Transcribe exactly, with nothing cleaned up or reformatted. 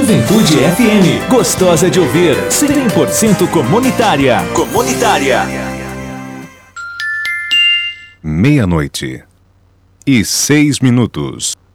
Juventude F M, gostosa de ouvir, cem por cento comunitária. Comunitária. Meia-noite e seis minutos.